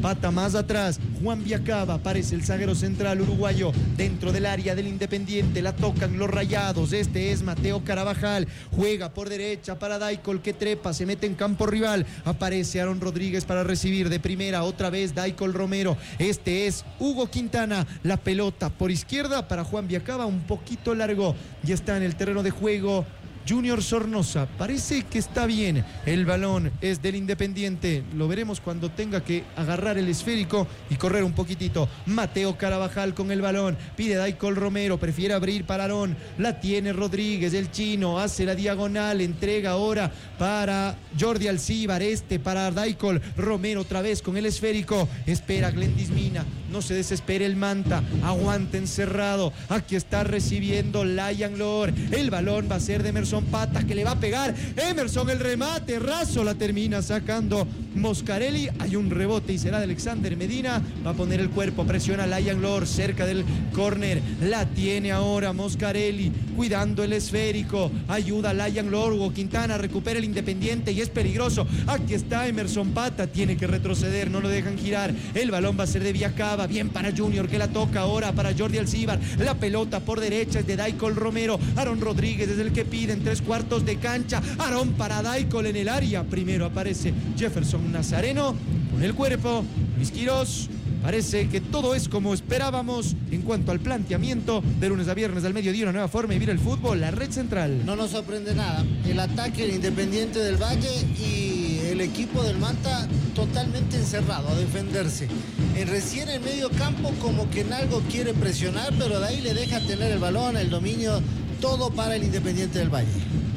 Pata más atrás, Juan Viacaba, aparece el zaguero central uruguayo dentro del área del Independiente, la tocan los Rayados, este es Mateo Carabajal, juega por derecha para Daicol que trepa, se mete en campo rival, aparece Aaron Rodríguez para recibir de primera, otra vez Daicol Romero, este es Hugo Quintana, la pelota por izquierda para Juan Viacaba, un poquito largo, ya está en el terreno de juego Junior Sornosa, parece que está bien, el balón es del Independiente, lo veremos cuando tenga que agarrar el esférico y correr un poquitito. Mateo Carabajal con el balón, pide Daicol Romero, prefiere abrir para Aarón, la tiene Rodríguez, el chino, hace la diagonal, entrega ahora para Jordi Alcíbar, este para Daicol Romero otra vez con el esférico, espera Glendis Mina, no se desespere el Manta, aguanta encerrado, aquí está recibiendo Lion Lord, el balón va a ser de Emerson Pata que le va a pegar, Emerson el remate, raso la termina sacando Moscarelli, hay un rebote y será de Alexander Medina, va a poner el cuerpo, presiona Lion Lord cerca del córner, la tiene ahora Moscarelli, cuidando el esférico, ayuda Lion Lord, Hugo Quintana recupera el Independiente y es peligroso, aquí está Emerson Pata, tiene que retroceder, no lo dejan girar, el balón va a ser de Viacaba, bien para Junior que la toca ahora para Jordi Alcíbar, la pelota por derecha es de Daicol Romero, Aaron Rodríguez es el que pide en 3/4 de cancha, Aaron para Daicol en el área, primero aparece Jefferson Nazareno con el cuerpo, Luis Quirós, parece que todo es como esperábamos en cuanto al planteamiento de lunes a viernes al mediodía, una nueva forma de vivir el fútbol, la red central. No nos sorprende nada, el ataque del Independiente del Valle y el equipo del Manta totalmente encerrado a defenderse. Recién en medio campo como que en algo quiere presionar, pero de ahí le deja tener el balón, el dominio, todo para el Independiente del Valle.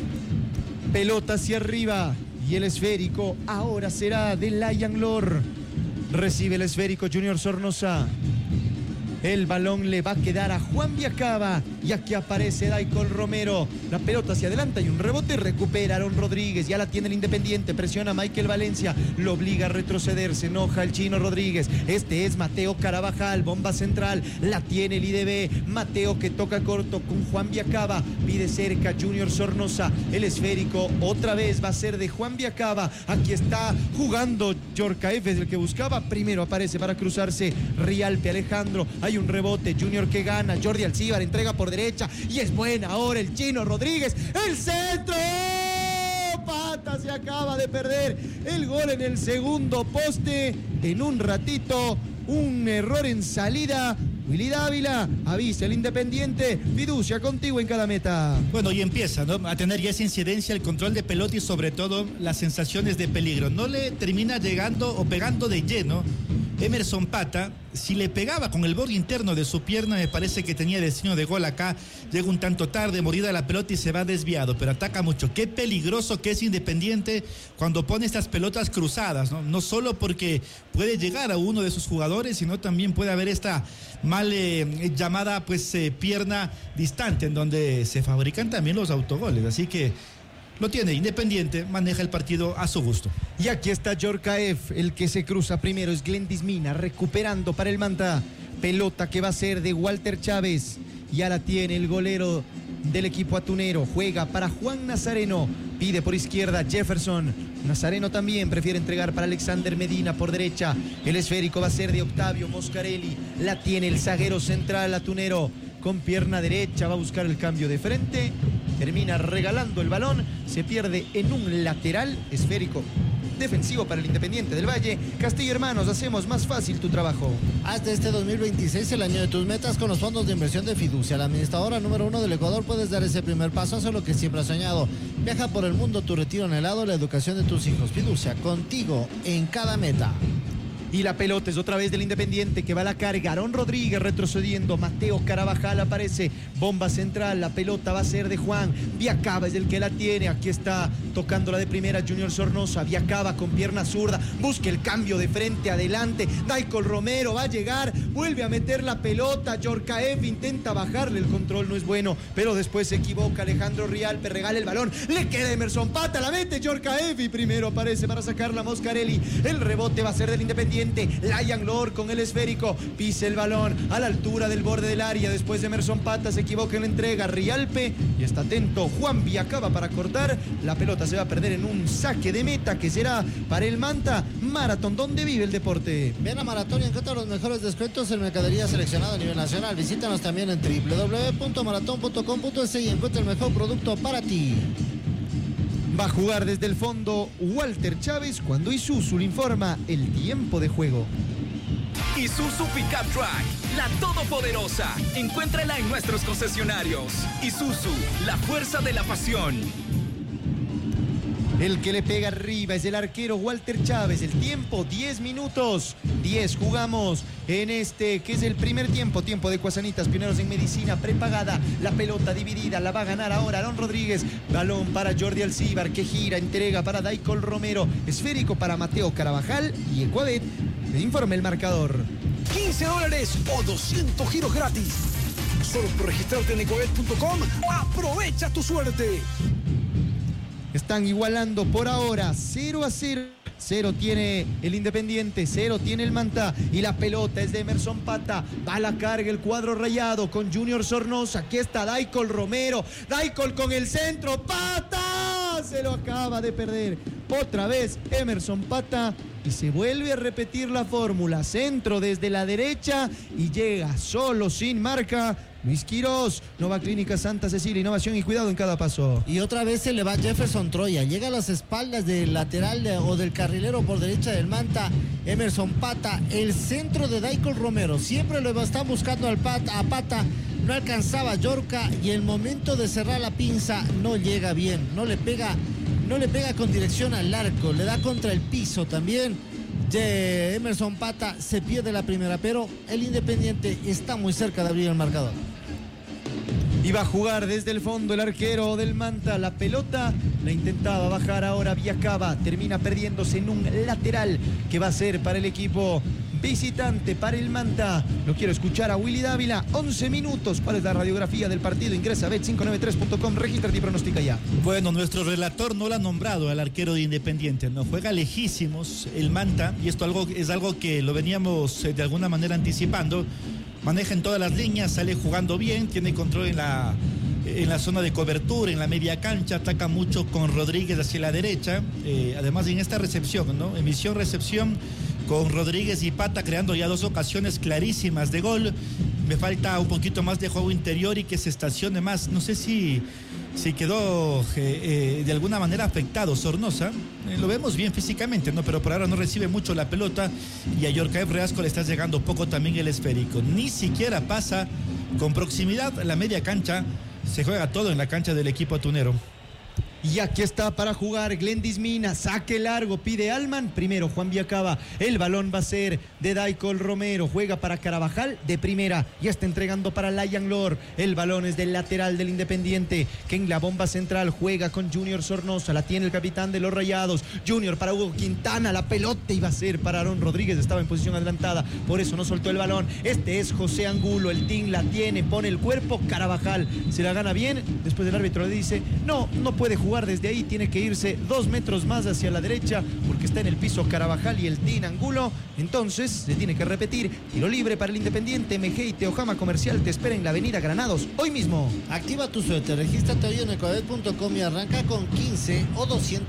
Pelota hacia arriba y el esférico ahora será de Lion Lord. Recibe el esférico Junior Sornosa. El balón le va a quedar a Juan Viacaba y aquí aparece Daicol Romero. La pelota hacia adelante y un rebote, recupera Aaron Rodríguez, ya la tiene el Independiente, presiona a Michael Valencia, lo obliga a retroceder, se enoja el chino Rodríguez. Este es Mateo Carabajal, bomba central, la tiene el IDB. Mateo que toca corto con Juan Viacaba, pide cerca Junior Sornosa. El esférico otra vez va a ser de Juan Viacaba. Aquí está jugando Yorcaef, es el que buscaba. Primero aparece para cruzarse Rialpe Alejandro. Hay un rebote, Junior que gana, Jordi Alcíbar entrega por derecha y es buena ahora el chino Rodríguez, el centro, Pata se acaba de perder el gol en el segundo poste, en un ratito un error en salida. Willy Dávila avisa el Independiente, fiducia contigo en cada meta. Bueno, y empieza, ¿no?, a tener ya esa incidencia, el control de pelota y sobre todo las sensaciones de peligro. No le termina llegando o pegando de lleno Emerson Pata. Si le pegaba con el borde interno de su pierna, me parece que tenía destino de gol acá. Llega un tanto tarde, mordida la pelota y se va desviado, pero ataca mucho. Qué peligroso que es Independiente cuando pone estas pelotas cruzadas, ¿no? No solo porque puede llegar a uno de sus jugadores, sino también puede haber esta mal llamada pierna distante, en donde se fabrican también los autogoles. Así que lo tiene Independiente, maneja el partido a su gusto. Y aquí está Yorcaef, el que se cruza primero es Glendis Mina, recuperando para el Manta. Pelota que va a ser de Walter Chávez. Ya la tiene el golero del equipo atunero. Juega para Juan Nazareno. Pide por izquierda Jefferson. Nazareno también prefiere entregar para Alexander Medina por derecha. El esférico va a ser de Octavio Moscarelli. La tiene el zaguero central atunero. Con pierna derecha va a buscar el cambio de frente. Termina regalando el balón. Se pierde en un lateral esférico defensivo para el Independiente del Valle. Castillo Hermanos, hacemos más fácil tu trabajo. Hasta este 2026, el año de tus metas con los fondos de inversión de Fiducia. La administradora número 1 del Ecuador, puedes dar ese primer paso hacia lo que siempre has soñado. Viaja por el mundo, tu retiro anhelado, la educación de tus hijos. Fiducia, contigo en cada meta. Y la pelota es otra vez del Independiente que va a la carga. Aaron Rodríguez retrocediendo. Mateo Carabajal aparece. Bomba central. La pelota va a ser de Juan. Viacaba es el que la tiene. Aquí está tocándola de primera Junior Sornosa. Viacaba con pierna zurda. Busca el cambio de frente. Adelante. Daicol Romero va a llegar. Vuelve a meter la pelota. Yorcaef intenta bajarle. El control no es bueno. Pero después se equivoca. Alejandro Rialpe regala el balón. Le queda Emerson Pata. La mete Yorcaef. Y primero aparece para sacarla Moscarelli. El rebote va a ser del Independiente. Independiente. Lion Lord con el esférico, pisa el balón a la altura del borde del área. Después de Emerson Pata se equivoca en la entrega. Rialpe y está atento Juan Viacaba para cortar. La pelota se va a perder en un saque de meta que será para el Manta. Maratón, ¿dónde vive el deporte? Ven a Maratón y encuentra los mejores descuentos en mercadería seleccionada a nivel nacional. Visítanos también en www.maratón.com.es y encuentra el mejor producto para ti. Va a jugar desde el fondo Walter Chávez cuando Isuzu le informa el tiempo de juego. Isuzu Pickup Truck, la todopoderosa. Encuéntrala en nuestros concesionarios. Isuzu, la fuerza de la pasión. El que le pega arriba es el arquero Walter Chávez. El tiempo, 10 minutos. 10 jugamos en este, que es el primer tiempo. Tiempo de Cuasanitas, pioneros en medicina prepagada. La pelota dividida, la va a ganar ahora Aaron Rodríguez. Balón para Jordi Alcíbar, que gira, entrega para Daicol Romero. Esférico para Mateo Carabajal. Y Ecuadet le informa el marcador. $15 o 200 giros gratis. Solo por registrarte en ecuadet.com. Aprovecha tu suerte. Están igualando por ahora 0-0. 0 tiene el Independiente, 0 tiene el Manta. Y la pelota es de Emerson Pata. Va a la carga el cuadro rayado con Junior Sornosa. Aquí está Daicol Romero. Daicol con el centro. ¡Pata! Se lo acaba de perder. Otra vez Emerson Pata. Y se vuelve a repetir la fórmula. Centro desde la derecha y llega solo, sin marca. Luis Quirós, Nova Clínica Santa Cecilia, innovación y cuidado en cada paso. Y otra vez se le va Jefferson Troya, llega a las espaldas del lateral o del carrilero por derecha del Manta, Emerson Pata, el centro de Daicol Romero, siempre lo están buscando a Pata, no alcanzaba Yorca y el momento de cerrar la pinza no llega bien, no le pega con dirección al arco, le da contra el piso también. Emerson Pata se pierde la primera, pero el Independiente está muy cerca de abrir el marcador. Y va a jugar desde el fondo el arquero del Manta. La pelota la intentaba bajar ahora Viacaba. Termina perdiéndose en un lateral que va a ser para el equipo visitante, para el Manta. Lo quiero escuchar a Willy Dávila. 11 minutos. ¿Cuál es la radiografía del partido? Ingresa a bet593.com, regístrate y pronostica ya. Bueno, nuestro relator no lo ha nombrado al arquero de Independiente. No juega lejísimos el Manta. Y esto es algo que lo veníamos de alguna manera anticipando. Maneja en todas las líneas, sale jugando bien, tiene control en la zona de cobertura, en la media cancha, ataca mucho con Rodríguez hacia la derecha. Además en esta recepción, ¿no? Emisión-recepción con Rodríguez y Pata creando ya 2 ocasiones clarísimas de gol. Me falta un poquito más de juego interior y que se estacione más. No sé si quedó de alguna manera afectado Sornosa. Lo vemos bien físicamente, ¿no? Pero por ahora no recibe mucho la pelota y a Yorcaev Reasco le está llegando poco también el esférico. Ni siquiera pasa con proximidad la media cancha. Se juega todo en la cancha del equipo atunero. Y aquí está para jugar Glendis Mina, saque largo, pide Alman, primero Juan Viacaba, el balón va a ser de Daicol Romero, juega para Carabajal de primera, ya está entregando para Lion Lord, el balón es del lateral del Independiente, que en la bomba central juega con Junior Sornosa, la tiene el capitán de los Rayados, Junior para Hugo Quintana, la pelota iba a ser para Aaron Rodríguez, estaba en posición adelantada, por eso no soltó el balón, este es José Angulo, el team la tiene, pone el cuerpo, Carabajal se la gana bien, después el árbitro le dice, no puede jugar desde ahí, tiene que irse 2 metros más hacia la derecha porque está en el piso Carabajal y el Team Angulo, entonces se tiene que repetir. Tiro libre para el Independiente. Mejía y Teojama Comercial te espera en la avenida Granados hoy mismo. Activa tu suerte, regístrate hoy en ecuabet.com y arranca con $15 o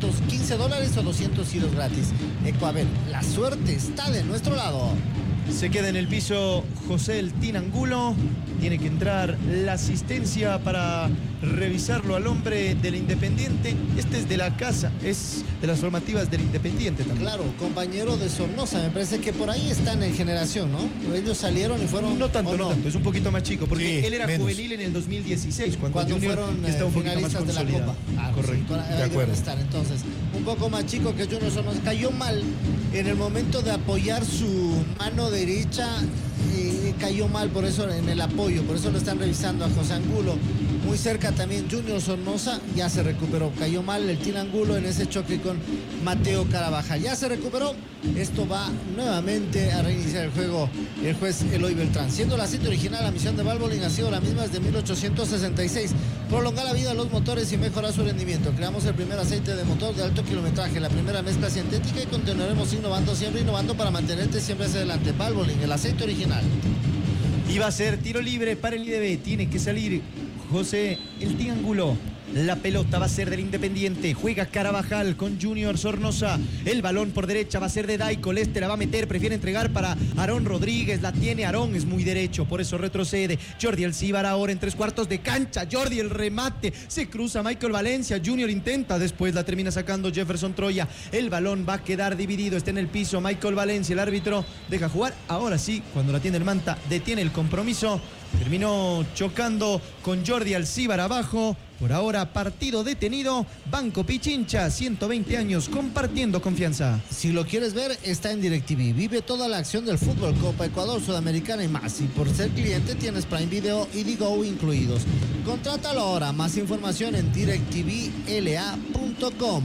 200 giros gratis. Ecuabet, la suerte está de nuestro lado. Se queda en el piso José el Team Angulo. Tiene que entrar la asistencia para revisarlo al hombre del Independiente. Este es de la casa, es de las formativas del Independiente también. Claro, compañero de Sornosa, me parece que por ahí están en generación, ¿no? Ellos salieron y fueron... No tanto, es un poquito más chico, porque sí, él era menos. juvenil en el 2016, cuando Junior fueron estaba un poquito más finalistas de la consolidado. Copa. Correcto, sí, de acuerdo. Estar, entonces, un poco más chico que Junior Sornosa. Cayó mal en el momento de apoyar su mano derecha, cayó mal por eso en el apoyo, por eso lo están revisando a José Angulo. Muy cerca también Junior Sornosa, ya se recuperó. Cayó mal el Tin Angulo en ese choque con Mateo Carabajal. Ya se recuperó. Esto va nuevamente a reiniciar el juego el juez Eloy Beltrán. Siendo el aceite original, la misión de Valvoline ha sido la misma desde 1866. Prolongar la vida de los motores y mejorar su rendimiento. Creamos el primer aceite de motor de alto kilometraje, la primera mezcla sintética, y continuaremos innovando, siempre innovando para mantenerte siempre hacia adelante. Valvoline, el aceite original. Y va a ser tiro libre para el IDB. Tiene que salir José el Tin Angulo. La pelota va a ser del Independiente. Juega Carabajal con Junior Sornosa. El balón por derecha va a ser de Daikol. Este la va a meter. Prefiere entregar para Aarón Rodríguez. La tiene Aarón. Es muy derecho. Por eso retrocede. Jordi Alcíbar ahora en 3/4 de cancha. Jordi el remate. Se cruza Michael Valencia. Junior intenta. Después la termina sacando Jefferson Troya. El balón va a quedar dividido. Está en el piso Michael Valencia. El árbitro deja jugar. Ahora sí, cuando la tiene el Manta, detiene el compromiso. Terminó chocando con Jordi Alcíbar abajo. Por ahora, partido detenido. Banco Pichincha, 120 años compartiendo confianza. Si lo quieres ver, está en DirecTV. Vive toda la acción del fútbol, Copa Ecuador, Sudamericana y más. Y por ser cliente tienes Prime Video y Digo incluidos. Contrátalo ahora. Más información en directvla.com.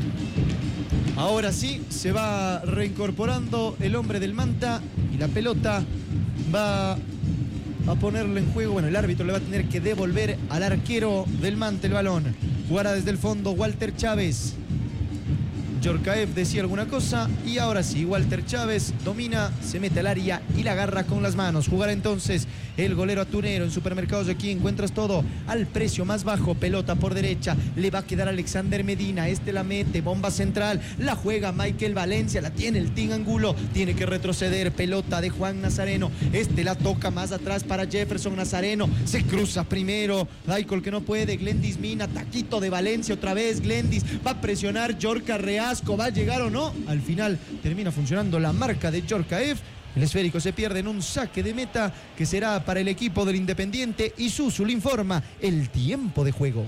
Ahora sí, se va reincorporando el hombre del Manta. Y la pelota va a ponerlo en juego. Bueno, el árbitro le va a tener que devolver al arquero del Manta el balón. Jugará desde el fondo Walter Chávez. Yorkaev decía alguna cosa y ahora sí, Walter Chávez domina, se mete al área y la agarra con las manos. Jugará entonces el golero atunero. En Supermercados de aquí encuentras todo al precio más bajo. Pelota por derecha, le va a quedar Alexander Medina. Este la mete, bomba central, la juega Michael Valencia, la tiene el Tin Angulo, tiene que retroceder. Pelota de Juan Nazareno, este la toca más atrás para Jefferson Nazareno, se cruza primero Daikol que no puede. Glendis Mina, taquito de Valencia otra vez. Glendis va a presionar Yorka Reasco. ¿Va a llegar o no? Al final termina funcionando la marca de Yorkaev. El esférico se pierde en un saque de meta que será para el equipo del Independiente. Isuzu le informa el tiempo de juego.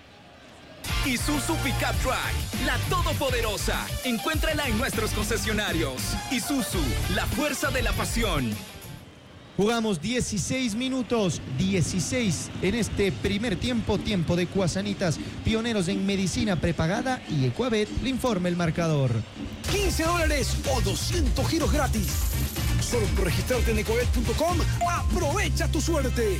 Isuzu Pickup Truck, la todopoderosa. Encuéntrala en nuestros concesionarios. Isuzu, la fuerza de la pasión. Jugamos 16 minutos, 16 en este primer tiempo, tiempo de Cuasanitas, pioneros en medicina prepagada, y Ecuabet le informa el marcador. $15 o 200 giros gratis. Solo por registrarte en ecuabet.com, aprovecha tu suerte.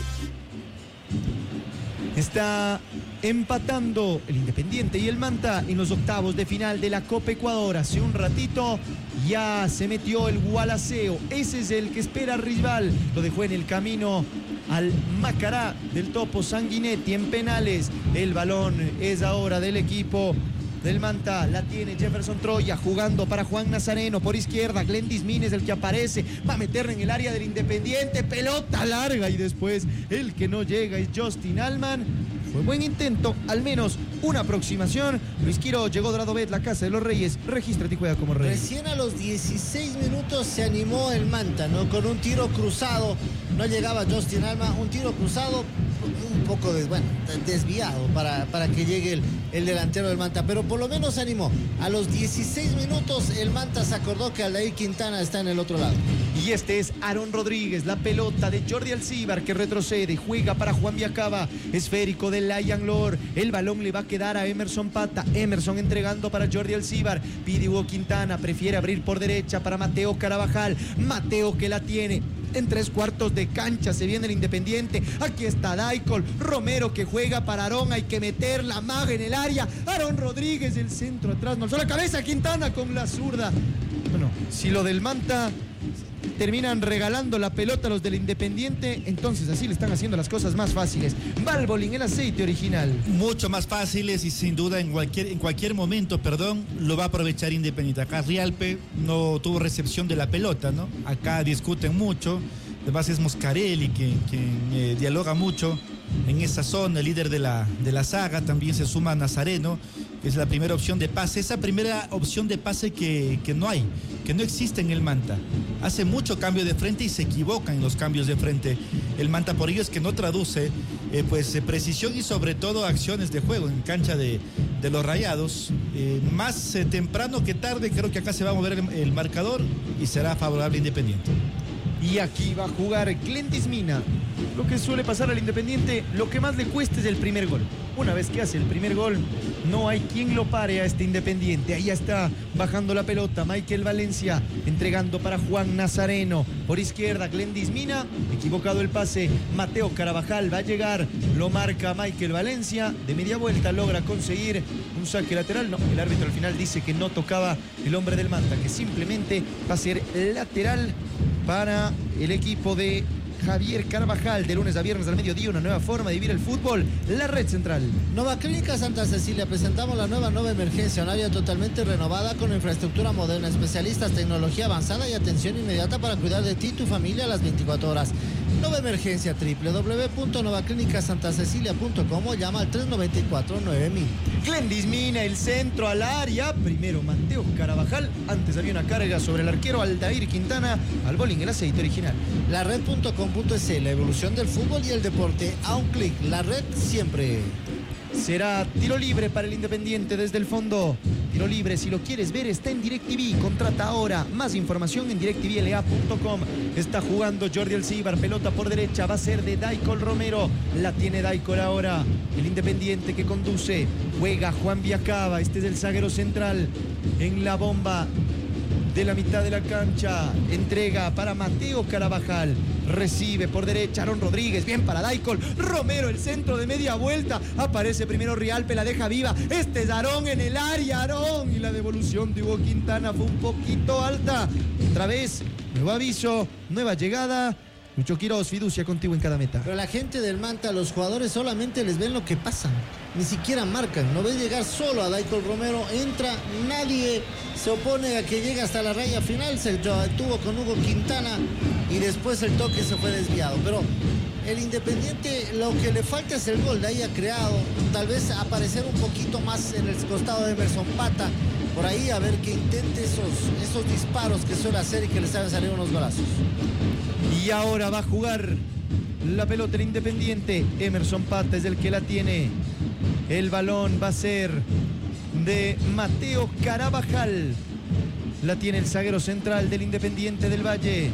Está empatando el Independiente y el Manta en los octavos de final de la Copa Ecuador. Hace un ratito ya se metió el Gualaceo. Ese es el que espera rival. Lo dejó en el camino al Macará del Topo Sanguinetti en penales. El balón es ahora del equipo del Manta. La tiene Jefferson Troya jugando para Juan Nazareno por izquierda. Glendis Mines el que aparece, va a meterla en el área del Independiente. Pelota larga y después el que no llega es Justin Allman. Fue buen intento, al menos una aproximación. Luis Quiro llegó Dorado Bet, la casa de los Reyes. Regístrate y juega como rey. Recién a los 16 minutos se animó el Manta, ¿no? Con un tiro cruzado. No llegaba Justin Allman, un tiro cruzado un poco desviado para que llegue el delantero del Manta, pero por lo menos se animó. A los 16 minutos el Manta se acordó que Aldair Quintana está en el otro lado. Y este es Aarón Rodríguez, la pelota de Jordi Alcíbar que retrocede, juega para Juan Viacaba, esférico de Lion Lord, el balón le va a quedar a Emerson Pata, Emerson entregando para Jordi Alcíbar, pide Hugo Quintana, prefiere abrir por derecha para Mateo Carabajal, Mateo que la tiene. En 3/4 de cancha se viene el Independiente. Aquí está Daikol, Romero que juega para Aarón. Hay que meter la maga en el área. Aarón Rodríguez, el centro atrás. No alzó la cabeza Quintana con la zurda. Bueno, si lo del Manta terminan regalando la pelota a los del Independiente, entonces así le están haciendo las cosas más fáciles. Valvoline, el aceite original. Mucho más fáciles y sin duda en cualquier momento, lo va a aprovechar Independiente. Acá Rialpe no tuvo recepción de la pelota, ¿no? Acá discuten mucho. Además es Moscarelli quien dialoga mucho en esa zona, el líder de la saga. También se suma Nazareno, que es la primera opción de pase. Esa primera opción de pase que no hay, que no existe en el Manta. Hace mucho cambio de frente y se equivoca en los cambios de frente el Manta. Por ello es que no traduce precisión y sobre todo acciones de juego en cancha de los Rayados. Más temprano que tarde creo que acá se va a mover el marcador y será favorable Independiente. Y aquí va a jugar Glendis Mina. Lo que suele pasar al Independiente, lo que más le cuesta es el primer gol. Una vez que hace el primer gol, no hay quien lo pare a este Independiente. Ahí está bajando la pelota Michael Valencia, entregando para Juan Nazareno. Por izquierda, Glendis Mina, equivocado el pase. Mateo Carabajal va a llegar, lo marca Michael Valencia. De media vuelta logra conseguir un saque lateral. No, el árbitro al final dice que no tocaba el hombre del Manta, que simplemente va a ser lateral para el equipo de Javier Carvajal. De lunes a viernes al mediodía, una nueva forma de vivir el fútbol. La red central. Nova Clínica Santa Cecilia, presentamos la nueva Emergencia, un área totalmente renovada con infraestructura moderna, especialistas, tecnología avanzada y atención inmediata para cuidar de ti y tu familia a las 24 horas. Nova Emergencia, www.novaclínicasantacecilia.com o llama al 394-9000. Glendis Mina, el centro al área. Primero Mateo Carabajal. Antes había una carga sobre el arquero Aldair Quintana. Al bowling, el aceite original. La red.com.es, la evolución del fútbol y el deporte a un clic. La red siempre. Será tiro libre para el Independiente desde el fondo. Tiro libre, si lo quieres ver, está en DirecTV. Contrata ahora. Más información en directvla.com. Está jugando Jordi Alcíbar. Pelota por derecha. Va a ser de Daicol Romero. La tiene Daicol ahora. El Independiente que conduce. Juega Juan Viacaba. Este es el zaguero central. En la bomba de la mitad de la cancha. Entrega para Mateo Carabajal. Recibe por derecha Aaron Rodríguez. Bien para Daicol Romero, el centro de media vuelta. Aparece primero Rialpe, la deja viva. Este es Aarón en el área. Aarón. Y la devolución de Hugo Quintana fue un poquito alta. Otra vez, nuevo aviso, nueva llegada. Lucho Quiroz, fiducia contigo en cada meta. Pero la gente del Manta, los jugadores solamente les ven lo que pasa. Ni siquiera marcan. No ven llegar solo a Daicol Romero. Entra, nadie se opone a que llegue hasta la raya final. Se detuvo con Hugo Quintana y después el toque se fue desviado. Pero el Independiente lo que le falta es el gol. De ahí ha creado. Tal vez aparecer un poquito más en el costado de Emerson Pata. Por ahí a ver que intente esos disparos que suele hacer y que le sabe salir unos brazos. Y ahora va a jugar la pelota el Independiente. Emerson Pata es el que la tiene. El balón va a ser de Mateo Carabajal. La tiene el zaguero central del Independiente del Valle.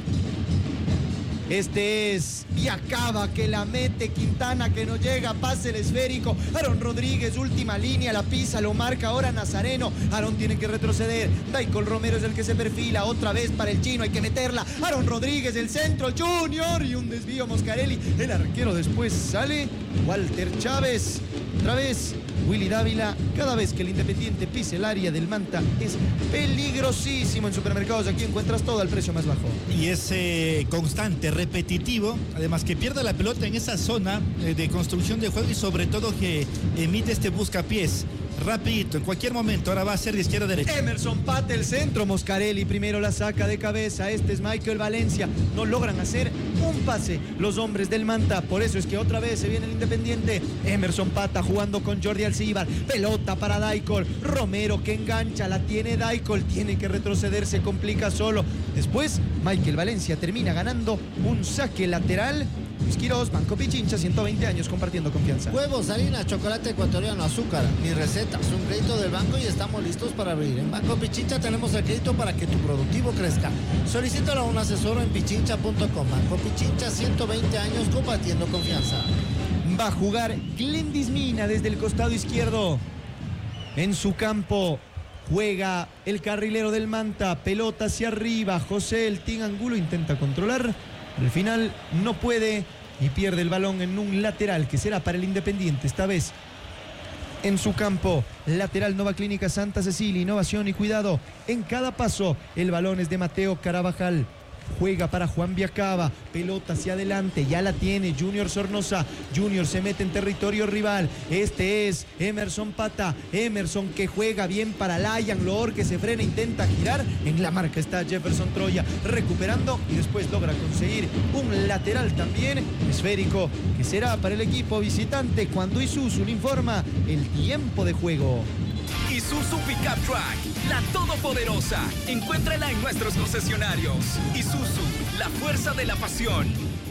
Este es Viacaba, que la mete. Quintana, que no llega, pase el esférico. Aaron Rodríguez, última línea, la pisa, lo marca ahora Nazareno. Aaron tiene que retroceder. Daicol Romero es el que se perfila. Otra vez para el chino, hay que meterla. Aaron Rodríguez, el centro, Junior. Y un desvío Moscarelli. El arquero después sale. Walter Chávez. Otra vez Willy Dávila. Cada vez que el Independiente pise el área del Manta es peligrosísimo. En supermercados aquí encuentras todo al precio más bajo. Y es constante, repetitivo. Además que pierda la pelota en esa zona de construcción de juego y sobre todo que emite este buscapiés rapidito, en cualquier momento. Ahora va a ser de izquierda a derecha. Emerson Pata, el centro. Moscarelli primero la saca de cabeza. Este es Michael Valencia. No logran hacer un pase los hombres del Manta. Por eso es que otra vez se viene el Independiente. Emerson Pata jugando con Jordi Alcíbar. Pelota para Daicol Romero, que engancha. La tiene Daicol. Tiene que retroceder. Se complica solo. Después Michael Valencia termina ganando un saque lateral. Luis Quiroz, Banco Pichincha, 120 años compartiendo confianza. Huevos, harina, chocolate ecuatoriano, azúcar, mis recetas, un crédito del banco y estamos listos para abrir. En Banco Pichincha tenemos el crédito para que tu productivo crezca. Solicítalo a un asesor en pichincha.com. Banco Pichincha, 120 años compartiendo confianza. Va a jugar Glendis Mina desde el costado izquierdo. En su campo juega el carrilero del Manta. Pelota hacia arriba. José El Tin Angulo intenta controlar. Al final no puede y pierde el balón en un lateral que será para el Independiente. Esta vez en su campo. Lateral Nova Clínica Santa Cecilia. Innovación y cuidado en cada paso. El balón es de Mateo Carabajal. Juega para Juan Viacaba. Pelota hacia adelante. Ya la tiene Junior Sornosa. Junior se mete en territorio rival. Este es Emerson Pata. Emerson que juega bien para Layan Loor, que se frena, intenta girar. En la marca está Jefferson Troya recuperando y después logra conseguir un lateral también esférico que será para el equipo visitante cuando Isuzu le informa el tiempo de juego. Isuzu Pickup Truck, la todopoderosa. Encuéntrala en nuestros concesionarios. Isuzu, la fuerza de la pasión.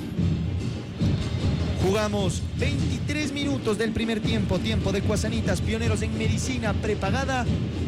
Jugamos 23 minutos del primer tiempo. Tiempo de Cuasanitas, pioneros en medicina prepagada.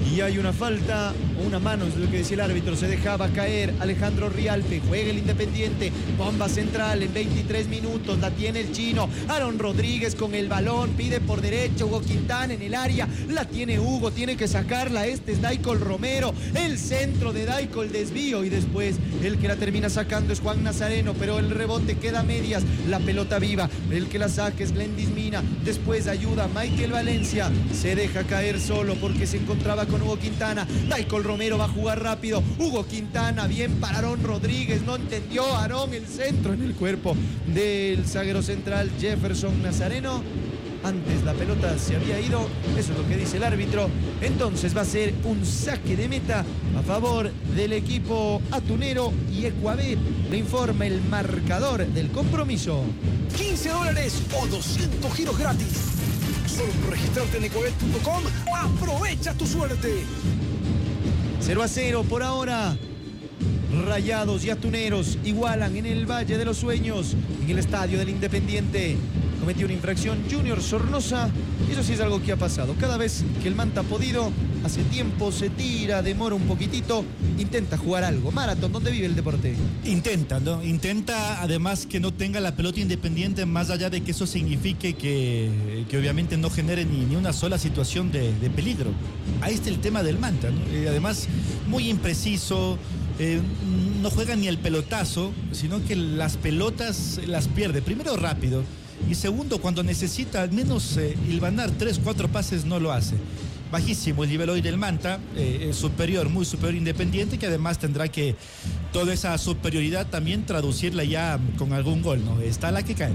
Y hay una falta, o una mano, es lo que decía el árbitro. Se dejaba caer Alejandro Rialpe. Juega el Independiente. Bomba central en 23 minutos. La tiene el chino. Aaron Rodríguez con el balón. Pide por derecha. Hugo Quintana en el área. La tiene Hugo. Tiene que sacarla. Este es Daicol Romero. El centro de Daicol, desvío. Y después el que la termina sacando es Juan Nazareno. Pero el rebote queda a medias. La pelota viva. El que la saque es Glendis Mina. Después ayuda Michael Valencia. Se deja caer solo porque se encontraba con Hugo Quintana. Daicol Romero va a jugar rápido. Hugo Quintana, bien para Aaron Rodríguez. No entendió Aaron el centro en el cuerpo del zaguero central Jefferson Nazareno. Antes la pelota se había ido. Eso es lo que dice el árbitro. Entonces va a ser un saque de meta a favor del equipo atunero y Ecuabet. Le informa el marcador del compromiso. $15 o 200 giros gratis. Solo por registrarte en ecuabet.com, aprovecha tu suerte. 0-0 por ahora. Rayados y Atuneros igualan en el Valle de los Sueños, en el estadio del Independiente. Cometió una infracción Junior Sornosa. Y eso sí es algo que ha pasado. Cada vez que el Manta ha podido, hace tiempo se tira, demora un poquitito, intenta jugar algo. Maratón, ¿dónde vive el deporte? Intenta, ¿no? Intenta además que no tenga la pelota Independiente, más allá de que eso signifique que obviamente no genere ni una sola situación de peligro. Ahí está el tema del Manta, ¿no? Además, muy impreciso. No juega ni el pelotazo, sino que las pelotas las pierde. Primero rápido y segundo cuando necesita al menos hilvanar 3-4 pases no lo hace. Bajísimo el nivel hoy del Manta, superior, muy superior Independiente, que además tendrá que toda esa superioridad también traducirla ya con algún gol, ¿no? Está la que cae.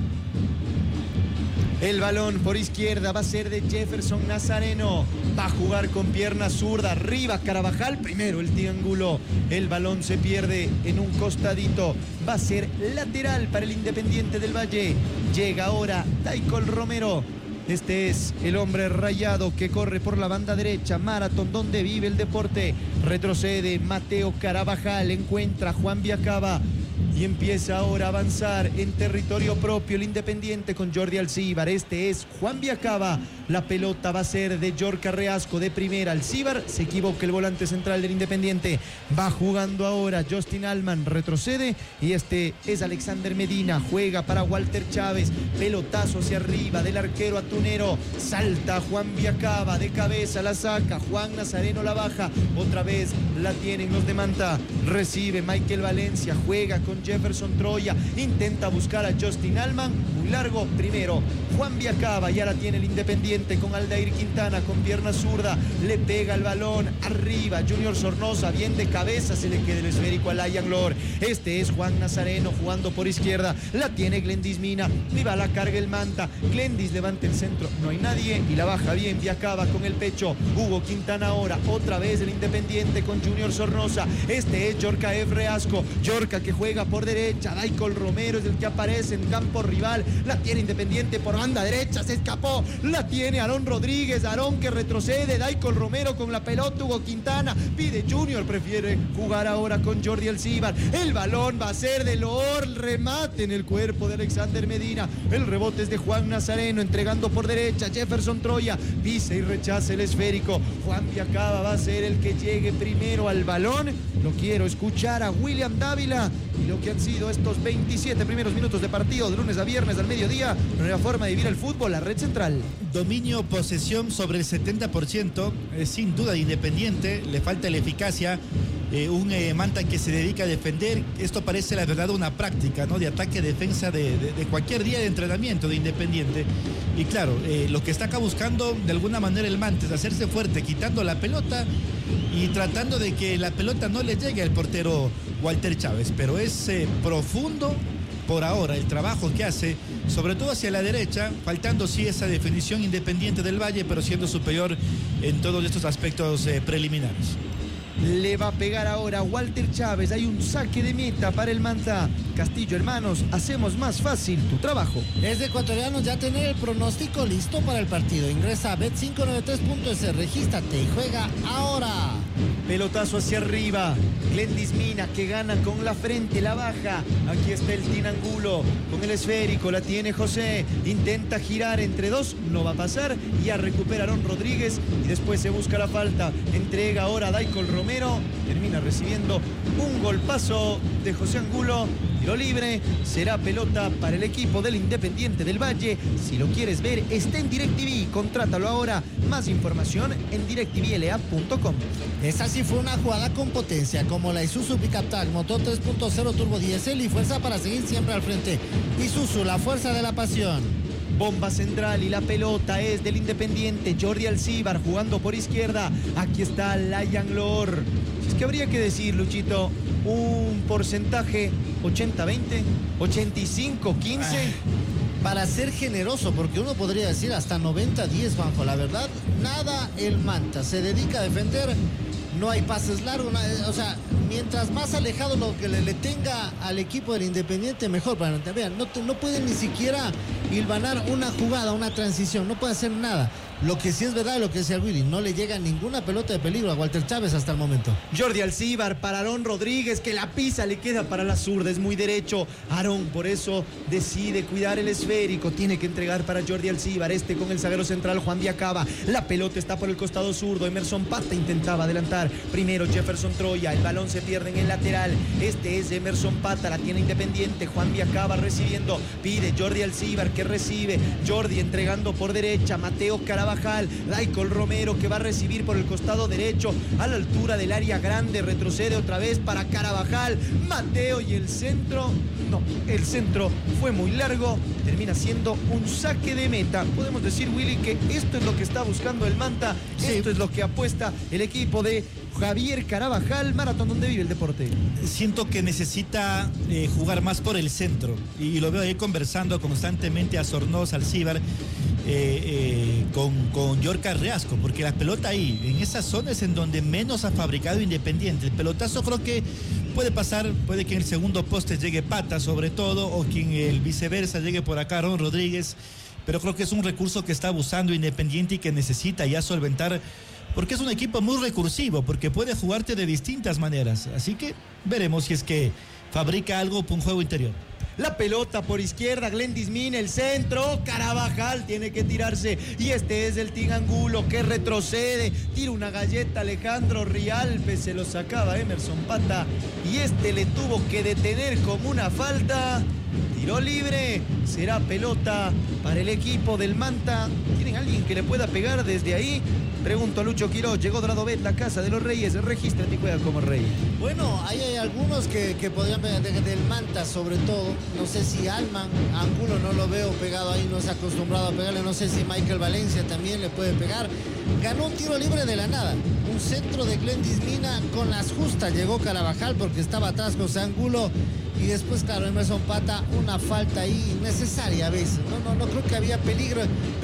El balón por izquierda va a ser de Jefferson Nazareno. Va a jugar con pierna zurda. Arriba Carabajal. Primero el triángulo. El balón se pierde en un costadito. Va a ser lateral para el Independiente del Valle. Llega ahora Daicol Romero. Este es el hombre rayado que corre por la banda derecha. Maratón, donde vive el deporte. Retrocede Mateo Carabajal. Encuentra a Juan Viacaba. Y empieza ahora a avanzar en territorio propio el Independiente con Jordi Alcíbar. Este es Juan Viacaba. La pelota va a ser de Yorka Reasco de primera. Alcíbar, se equivoca el volante central del Independiente. Va jugando ahora Justin Allman, retrocede. Y este es Alexander Medina. Juega para Walter Chávez. Pelotazo hacia arriba del arquero atunero. Salta Juan Viacaba de cabeza, la saca. Juan Nazareno la baja. Otra vez la tienen los de Manta. Recibe Michael Valencia. Juega con Jefferson Troya, intenta buscar a Justin Allman, muy largo, primero Juan Viacaba, y ahora tiene el Independiente con Aldair Quintana con pierna zurda, le pega el balón arriba, Junior Sornosa, bien de cabeza, se le queda el esférico a Layan Lor. Este es Juan Nazareno jugando por izquierda, la tiene Glendis Mina, y va a la carga el Manta, Glendis levanta el centro, no hay nadie, y la baja bien Viacaba con el pecho. Hugo Quintana ahora, otra vez el Independiente con Junior Sornosa, este es Yorka F. Reasco, Yorka que juega por derecha, Daicol Romero es el que aparece en campo rival, la tiene Independiente por banda derecha, se escapó, la tiene Aaron Rodríguez, Aaron que retrocede, Daicol Romero con la pelota, Hugo Quintana, pide Junior, prefiere jugar ahora con Jordi Alcíbar, el balón va a ser de Loor, remate en el cuerpo de Alexander Medina, el rebote es de Juan Nazareno, entregando por derecha, Jefferson Troya, pisa y rechaza el esférico, Juan Viacaba va a ser el que llegue primero al balón, lo quiero escuchar a William Dávila, y lo que han sido estos 27 primeros minutos de partido de lunes a viernes al mediodía, nueva forma de vivir el fútbol, la red central. Dominio, posesión sobre el 70%, sin duda de Independiente, le falta la eficacia, un Manta que se dedica a defender, esto parece la verdad una práctica, ¿no? De ataque-defensa de cualquier día de entrenamiento de Independiente, y claro, lo que está acá buscando de alguna manera el Manta es hacerse fuerte, quitando la pelota y tratando de que la pelota no le llegue al portero Walter Chávez, pero es profundo por ahora el trabajo que hace, sobre todo hacia la derecha, faltando sí esa definición Independiente del Valle, pero siendo superior en todos estos aspectos preliminares. Le va a pegar ahora Walter Chávez, hay un saque de meta para el Manta. Castillo, hermanos, hacemos más fácil tu trabajo. Es de ecuatorianos ya tener el pronóstico listo para el partido. Ingresa a bet593.es, regístrate y juega ahora. Pelotazo hacia arriba. Glendis Mina que gana con la frente, la baja. Aquí está el Tinangulo con el esférico. La tiene José. Intenta girar entre dos. No va a pasar. Ya recupera Aaron Rodríguez. Y después se busca la falta. Entrega ahora a Daicol Romero. Termina recibiendo un golpazo de José Angulo. Tiro libre. Será pelota para el equipo del Independiente del Valle. Si lo quieres ver, está en DirecTV. Contrátalo ahora. Más información en directvla.com. Esa sí fue una jugada con potencia, como la Isuzu Pickup Track, motor 3.0 turbo diésel y fuerza para seguir siempre al frente. Isuzu, la fuerza de la pasión. Bomba central y la pelota es del Independiente. Jordi Alcíbar jugando por izquierda. Aquí está Layan Lor. Es que habría que decir, Luchito, un porcentaje 80-20, 85-15. Para ser generoso, porque uno podría decir hasta 90-10, Juanjo. La verdad, nada el Manta. Se dedica a defender, no hay pases largos. O sea, mientras más alejado lo que le tenga al equipo del Independiente, mejor. Para vean, no pueden ni siquiera hilvanar una jugada, una transición. No puede hacer nada. Lo que sí es verdad, lo que decía Willy, no le llega ninguna pelota de peligro a Walter Chávez hasta el momento. Jordi Alcíbar para Aaron Rodríguez, que la pisa, le queda para la zurda, es muy derecho. Aaron por eso decide cuidar el esférico, tiene que entregar para Jordi Alcíbar, con el zaguero central Juan Viacaba. La pelota está por el costado zurdo, Emerson Pata intentaba adelantar. Primero Jefferson Troya, el balón se pierde en el lateral. Es Emerson Pata, la tiene Independiente. Juan Viacaba recibiendo, pide Jordi Alcíbar que recibe. Jordi entregando por derecha, Mateo Carabajal. Daicol Romero que va a recibir por el costado derecho a la altura del área grande, retrocede otra vez para Carabajal, Mateo y el centro fue muy largo, termina siendo un saque de meta. Podemos decir, Willy, que esto es lo que está buscando el Manta, esto es lo que apuesta el equipo de Javier Carabajal. Maratón, donde vive el deporte. Siento que necesita jugar más por el centro y lo veo ahí conversando constantemente a Sornoz, Alcíbar, con Yorka Reasco, porque la pelota ahí, en esas zonas en donde menos ha fabricado Independiente. El pelotazo creo que puede pasar, puede que en el segundo poste llegue Pata sobre todo, o que en el viceversa llegue por acá Aaron Rodríguez, pero creo que es un recurso que está abusando Independiente y que necesita ya solventar, porque es un equipo muy recursivo, porque puede jugarte de distintas maneras, así que veremos si es que fabrica algo para un juego interior. La pelota por izquierda, Glendis Mina, el centro, Carabajal tiene que tirarse y es el Tinangulo que retrocede, tira una galleta Alejandro Rialpe, se lo sacaba Emerson Pata y le tuvo que detener como una falta. Tiro libre, será pelota para el equipo del Manta. ¿Tienen alguien que le pueda pegar desde ahí? Pregunto a Lucho Quiroz, llegó Dradobet, la casa de los Reyes, regístrate y juega como rey. Bueno, ahí hay algunos que podrían pegar del Manta, sobre todo. No sé si Angulo no lo veo pegado ahí, no se ha acostumbrado a pegarle. No sé si Michael Valencia también le puede pegar. Ganó un tiro libre de la nada. Un centro de Glendis Mina con las justas. Llegó Carabajal porque estaba atrás José Angulo. Y después, claro, Emerson Pata, una falta ahí necesaria a veces. No creo que había peligro,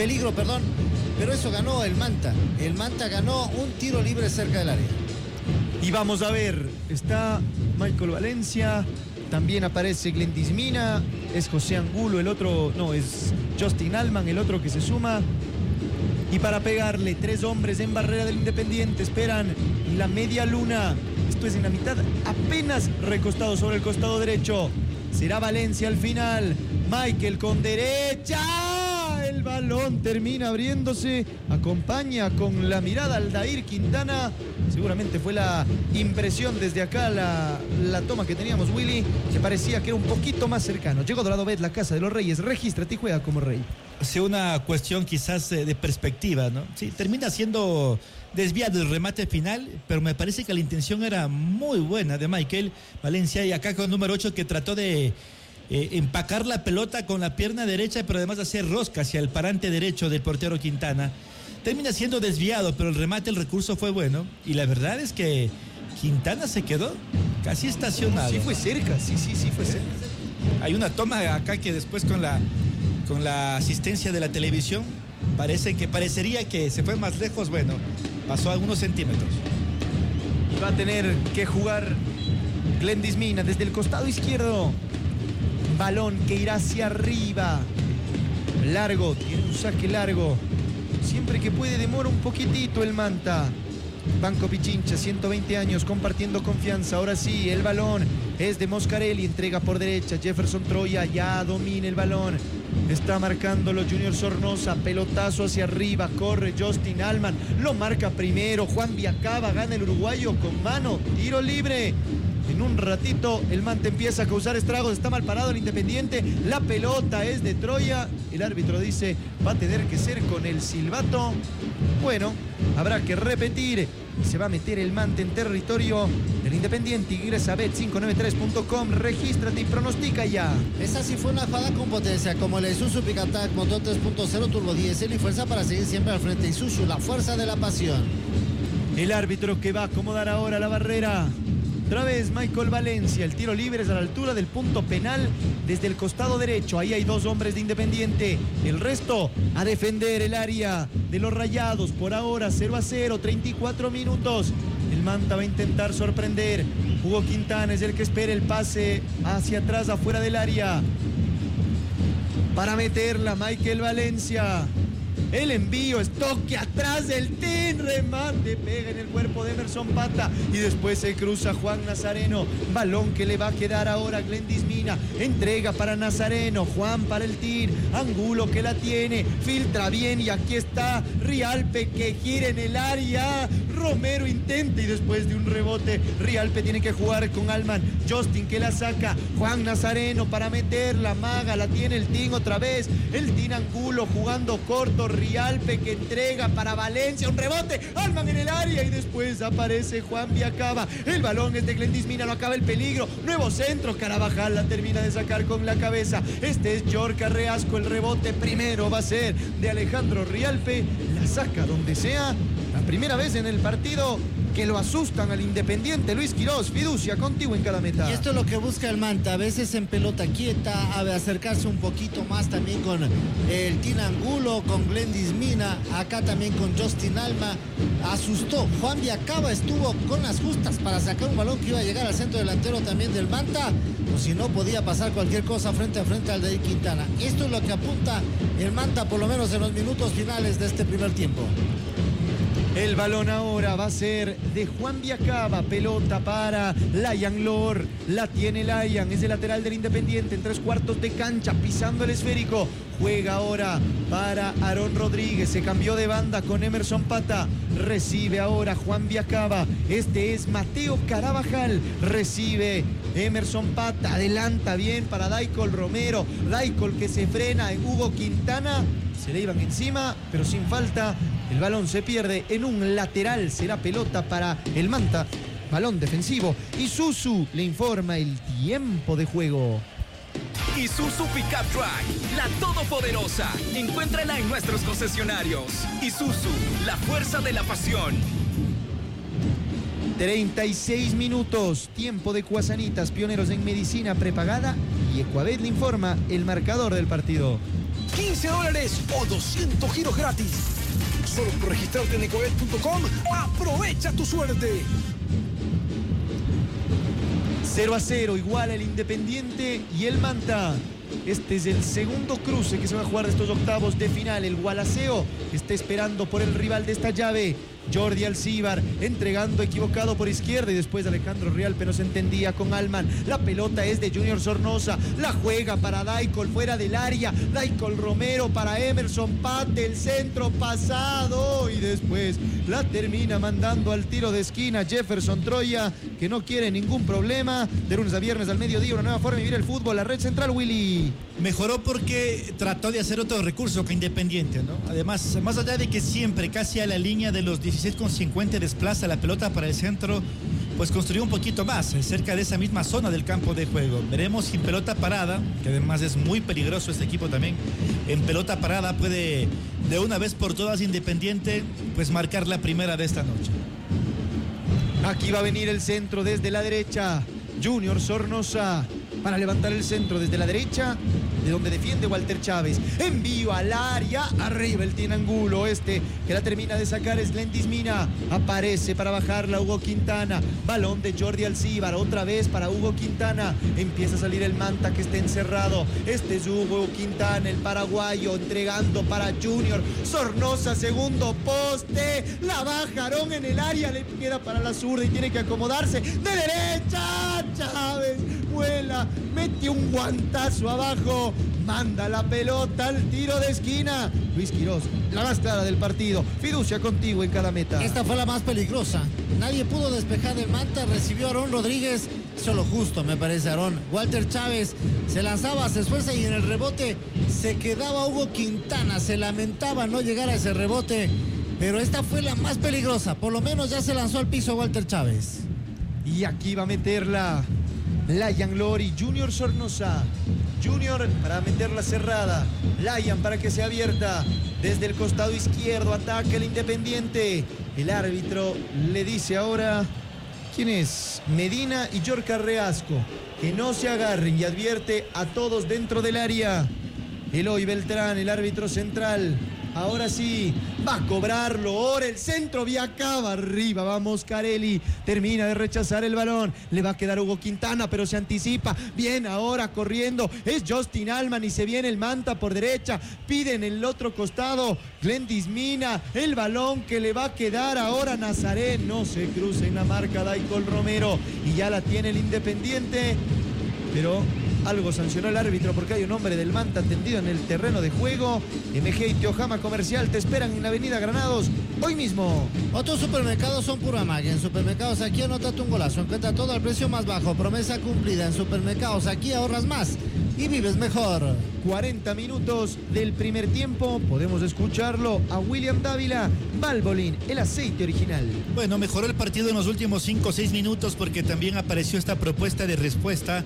pero eso ganó el Manta. El Manta ganó un tiro libre cerca del área. Y vamos a ver, está Michael Valencia, también aparece Glendis Mina, es José Angulo, el otro, no, es Justin Allman, el otro que se suma. Y para pegarle, 3 hombres en barrera del Independiente, esperan la media luna. Esto es en la mitad, apenas recostado sobre el costado derecho. Será Valencia al final. Michael con derecha. El balón termina abriéndose. Acompaña con la mirada Aldair Quintana. Seguramente fue la impresión desde acá, la toma que teníamos, Willy, que parecía que era un poquito más cercano. Llegó Dradobet, la casa de los Reyes. Regístrate y juega como rey. Sí, una cuestión quizás de perspectiva, ¿no? Sí, termina siendo desviado el remate final, pero me parece que la intención era muy buena de Michael Valencia, y acá con el número 8 que trató de empacar la pelota con la pierna derecha, pero además de hacer rosca hacia el parante derecho del portero Quintana. Termina siendo desviado, pero el remate, el recurso fue bueno, y la verdad es que Quintana se quedó casi estacionado. Sí fue cerca, sí fue cerca. Hay una toma acá que después con la asistencia de la televisión parecería que se fue más lejos. Bueno, pasó algunos centímetros. Y va a tener que jugar Glendis Mina desde el costado izquierdo. Balón que irá hacia arriba. Largo, tiene un saque largo. Siempre que puede demora un poquitito el Manta. Banco Pichincha, 120 años compartiendo confianza. Ahora sí, el balón es de Moscarelli, entrega por derecha. Jefferson Troya ya domina el balón. Está marcándolo Junior Sornosa, pelotazo hacia arriba, corre Justin Allman, lo marca primero. Juan Viacaba, gana el uruguayo con mano, tiro libre. En un ratito el Manta empieza a causar estragos, está mal parado el Independiente, la pelota es de Troya, el árbitro dice va a tener que ser con el silbato. Bueno, habrá que repetir. Se va a meter el Manta en territorio del Independiente. Ingresa a bet593.com, regístrate y pronostica ya. Esa sí fue una jugada con potencia, como el Isuzu Picatac motor 3.0 turbo diésel y fuerza para seguir siempre al frente. Isuzu, la fuerza de la pasión. El árbitro que va a acomodar ahora la barrera. Otra vez Michael Valencia, el tiro libre es a la altura del punto penal desde el costado derecho. Ahí hay 2 hombres de Independiente. El resto a defender el área de los Rayados. Por ahora 0-0, 34 minutos. El Manta va a intentar sorprender. Hugo Quintana es el que espera el pase hacia atrás, afuera del área. Para meterla Michael Valencia. El envío es toque atrás del Tin, remate, pega en el cuerpo de Emerson Pata y después se cruza Juan Nazareno. Balón que le va a quedar ahora a Glendis Mina. Entrega para Nazareno, Juan para el Tin. Angulo que la tiene, filtra bien y aquí está Rialpe que gira en el área. Romero intenta y después de un rebote Rialpe tiene que jugar con Allman. Justin que la saca, Juan Nazareno para meterla, maga, la tiene el Tin otra vez. El Tin Angulo jugando corto. Rialpe que entrega para Valencia, un rebote, Allman en el área y después aparece Juan Viacaba. El balón es de Glendis Mina, no acaba el peligro. Nuevo centro, Carabajal la termina de sacar con la cabeza. Este es Yorka Reasco, el rebote primero va a ser de Alejandro Rialpe. La saca donde sea. La primera vez en el partido que lo asustan al Independiente. Luis Quirós, fiducia contigo en cada meta. Y esto es lo que busca el Manta, a veces en pelota quieta, a acercarse un poquito más también con el Tin Angulo, con Glendis Mina, acá también con Justin Allman. Asustó, Juan Viacaba estuvo con las justas para sacar un balón que iba a llegar al centro delantero también del Manta, o si no podía pasar cualquier cosa frente a frente al de Quintana. Esto es lo que apunta el Manta por lo menos en los minutos finales de este primer tiempo. El balón ahora va a ser de Juan Viacaba, pelota para Layan Lor, la tiene Layan, es el lateral del Independiente en 3/4 de cancha, pisando el esférico, juega ahora para Aarón Rodríguez, se cambió de banda con Emerson Pata, recibe ahora Juan Viacaba, este es Mateo Carabajal, recibe Emerson Pata, adelanta bien para Daicol Romero, Daicol que se frena en Hugo Quintana, se le iban encima, pero sin falta. El balón se pierde en un lateral, será pelota para el Manta, balón defensivo. Isuzu le informa el tiempo de juego. Isuzu Pickup Truck, la todopoderosa. Encuéntrala en nuestros concesionarios. Isuzu, la fuerza de la pasión. 36 minutos, tiempo de Cuasanitas, pioneros en medicina prepagada. Y Ecuabet le informa el marcador del partido. $15 o 200 giros gratis. Solo por registrarte en ecuabet.com, aprovecha tu suerte. 0-0, igual el Independiente y el Manta. Este es el segundo cruce que se va a jugar de estos octavos de final. El Gualaceo está esperando por el rival de esta llave. Jordi Alcíbar entregando equivocado por izquierda y después Alejandro Rialpe no se entendía con Allman. La pelota es de Junior Sornosa, la juega para Daicol fuera del área, Daicol Romero para Emerson Pate, el centro pasado y después la termina mandando al tiro de esquina Jefferson Troya, que no quiere ningún problema. De lunes a viernes al mediodía, una nueva forma de vivir el fútbol. La red central, Willy. Mejoró porque trató de hacer otro recurso que Independiente, ¿no? Además, más allá de que siempre casi a la línea de los 16,50 desplaza la pelota para el centro, pues construyó un poquito más, cerca de esa misma zona del campo de juego. Veremos si en pelota parada, que además es muy peligroso este equipo también, en pelota parada puede de una vez por todas Independiente, pues marcar la primera de esta noche. Aquí va a venir el centro desde la derecha. Junior Sornosa para levantar el centro desde la derecha, de donde defiende Walter Chávez. Envío al área, arriba el Tinangulo, que la termina de sacar es Glendis Mina. Aparece para bajarla Hugo Quintana. Balón de Jordi Alcíbar, otra vez para Hugo Quintana. Empieza a salir el Manta que está encerrado. Es Hugo Quintana, el paraguayo, entregando para Junior Sornosa, segundo poste. La bajaron en el área, le queda para la zurda y tiene que acomodarse. De derecha, Chávez vuela, mete un guantazo abajo, manda la pelota al tiro de esquina. Luis Quiroz, la más clara del partido. Fiducia contigo en cada meta. Esta fue la más peligrosa. Nadie pudo despejar del Manta. Recibió a Aarón Rodríguez. Solo justo, me parece, Aarón. Walter Chávez se lanzaba, se esfuerza y en el rebote se quedaba Hugo Quintana. Se lamentaba no llegar a ese rebote. Pero esta fue la más peligrosa. Por lo menos ya se lanzó al piso Walter Chávez. Y aquí va a meterla Layan Lori, Junior Sornosa. Junior para meterla cerrada. Layan para que sea abierta. Desde el costado izquierdo ataca el Independiente. El árbitro le dice ahora, ¿quién es? Medina y Yorka Reasco, que no se agarren, y advierte a todos dentro del área. Eloy Beltrán, el árbitro central. Ahora sí, va a cobrarlo. Ahora el centro, Viacaba arriba. Vamos, Carelli. Termina de rechazar el balón. Le va a quedar Hugo Quintana, pero se anticipa. Bien, ahora corriendo. Es Justin Alman y se viene el Manta por derecha. Pide en el otro costado Glendis Mina. El balón que le va a quedar ahora Nazaré. No se cruza en la marca Daicol Romero. Y ya la tiene el Independiente. Pero algo sancionó el árbitro porque hay un hombre del Manta tendido en el terreno de juego. MG y Teojama Comercial te esperan en la avenida Granados hoy mismo. Otros supermercados son pura magia. En Supermercados Aquí anótate un golazo. Encuentra todo al precio más bajo. Promesa cumplida. En Supermercados Aquí ahorras más y vives mejor. 40 minutos del primer tiempo. Podemos escucharlo a William Dávila. Valvoline, el aceite original. Bueno, mejoró el partido en los últimos 5 o 6 minutos porque también apareció esta propuesta de respuesta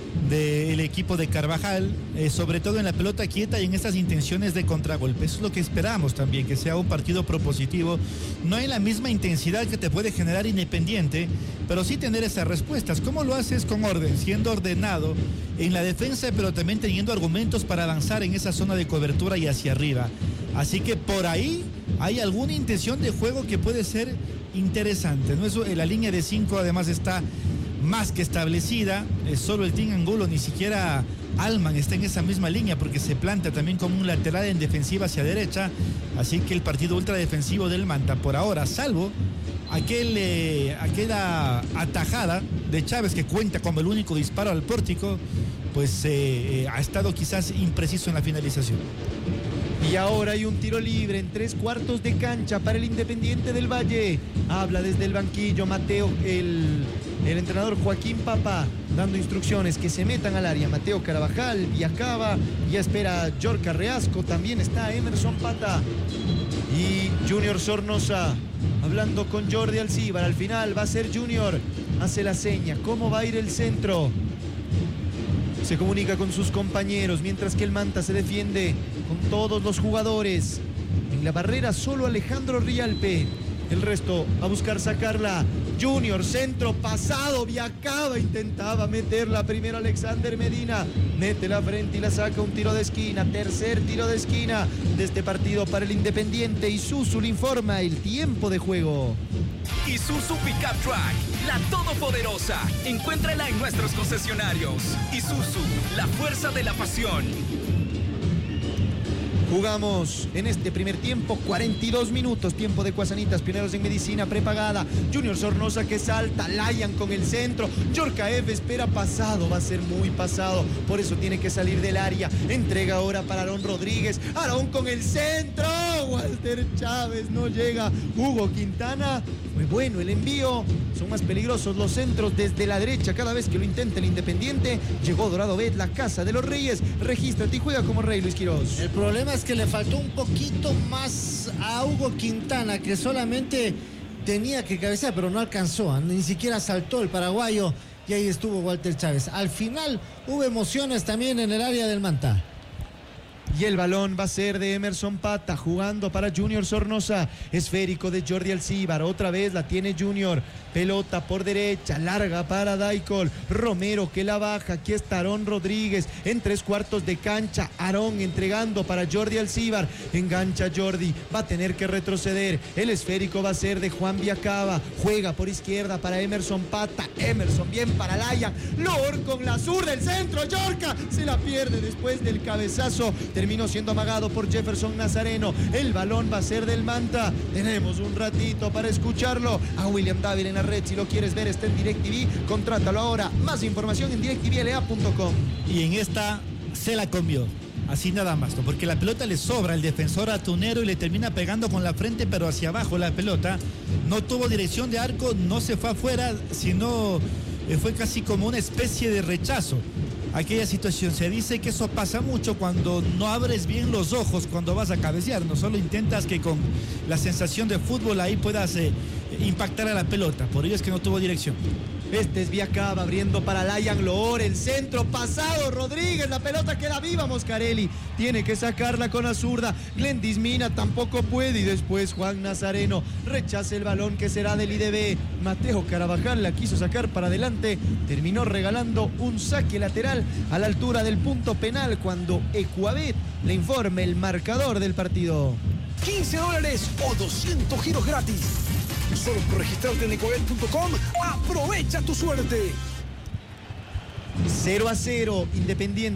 del equipo de Carvajal, sobre todo en la pelota quieta y en estas intenciones de contragolpe. Eso es lo que esperamos también, que sea un partido propositivo, no en la misma intensidad que te puede generar Independiente, pero sí tener esas respuestas. ¿Cómo lo haces? Con orden, siendo ordenado en la defensa, pero también teniendo argumentos para avanzar en esa zona de cobertura y hacia arriba. Así que por ahí hay alguna intención de juego que puede ser interesante, ¿no? Eso, la línea de 5 además está más que establecida. Solo el Tinangulo, ni siquiera Alman está en esa misma línea porque se planta también como un lateral en defensiva hacia derecha. Así que el partido ultradefensivo del Manta por ahora, salvo aquella atajada de Chávez que cuenta como el único disparo al pórtico, pues ha estado quizás impreciso en la finalización. Y ahora hay un tiro libre en 3/4 de cancha para el Independiente del Valle. Habla desde el banquillo Mateo, el entrenador Joaquín Papa, dando instrucciones que se metan al área. Mateo Carabajal, Viacaba, ya espera Yorka Reasco, también está Emerson Pata y Junior Sornosa hablando con Jordi Alcíbar. Al final va a ser Junior, hace la seña, ¿cómo va a ir el centro? Se comunica con sus compañeros mientras que el Manta se defiende con todos los jugadores. En la barrera solo Alejandro Rialpe. El resto a buscar sacarla. Junior, centro pasado, Viacaba intentaba meterla. Primero Alexander Medina. Mete la frente y la saca, un tiro de esquina. Tercer tiro de esquina de este partido para el Independiente. Isuzu le informa el tiempo de juego. Isuzu Pickup Truck, la todopoderosa. Encuéntrala en nuestros concesionarios. Isuzu, la fuerza de la pasión. Jugamos en este primer tiempo 42 minutos, tiempo de Cuasanitas, pioneros en medicina prepagada. Junior Sornosa que salta, Layan con el centro. Yorka F espera pasado, va a ser muy pasado, por eso tiene que salir del área. Entrega ahora para Aarón Rodríguez. Aarón con el centro. Walter Chávez no llega. Hugo Quintana. Fue bueno el envío. Son más peligrosos los centros desde la derecha cada vez que lo intenta el Independiente. Llegó Dorado Bet, la casa de los Reyes. Regístrate y juega como rey, Luis Quiroz. El problema es que le faltó un poquito más a Hugo Quintana, que solamente tenía que cabecear, pero no alcanzó. Ni siquiera saltó el paraguayo y ahí estuvo Walter Chávez. Al final hubo emociones también en el área del Manta. Y el balón va a ser de Emerson Pata, jugando para Junior Sornosa. Esférico de Jordi Alcíbar, otra vez la tiene Junior. Pelota por derecha, larga para Daicol. Romero que la baja, aquí está Aarón Rodríguez en 3/4 de cancha. Aarón entregando para Jordi Alcíbar. Engancha Jordi, va a tener que retroceder. El esférico va a ser de Juan Viacaba. Juega por izquierda para Emerson Pata. Emerson bien para Layan. Lor con la zurda del centro. Yorca se la pierde después del cabezazo. Terminó siendo amagado por Jefferson Nazareno. El balón va a ser del Manta. Tenemos un ratito para escucharlo a William Dávila en la red. Si lo quieres ver, está en DirecTV. Contrátalo ahora. Más información en directvla.com. Y en esta se la comió. Así nada más, ¿no? Porque la pelota le sobra al defensor atunero y le termina pegando con la frente, pero hacia abajo la pelota. No tuvo dirección de arco, no se fue afuera, sino fue casi como una especie de rechazo. Aquella situación, se dice que eso pasa mucho cuando no abres bien los ojos cuando vas a cabecear, no solo intentas que con la sensación de fútbol ahí puedas impactar a la pelota, por ello es que no tuvo dirección. Este es Viacaba abriendo para Layan Loor, el centro pasado, Rodríguez, la pelota queda viva, Moscarelli tiene que sacarla con la zurda, Glendis Mina tampoco puede y después Juan Nazareno rechaza el balón que será del IDB. Mateo Carabajal la quiso sacar para adelante, terminó regalando un saque lateral a la altura del punto penal cuando Ecuabet le informe el marcador del partido. $15 o 200 giros gratis. Solo por registrarte en ecuabet.com, aprovecha tu suerte. 0-0, Independiente.